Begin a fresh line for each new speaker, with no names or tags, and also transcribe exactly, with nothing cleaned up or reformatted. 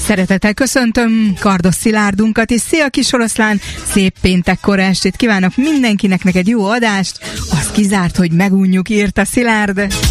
Szeretettel köszöntöm Kardos Szilárdunkat, és szia kis oroszlán, szép péntekkor estét kívánok mindenkinek, neked jó adást, az kizárt, hogy megunjuk, írta Szilárd.